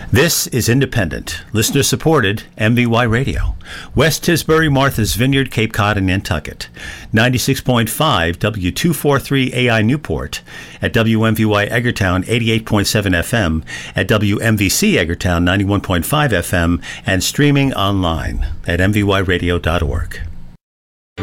This is independent, listener-supported MVY Radio. West Tisbury, Martha's Vineyard, Cape Cod, and Nantucket. 96.5 W243 AI Newport. At WMVY Eggertown 88.7 FM. At WMVC Eggertown 91.5 FM. And streaming online at mvyradio.org.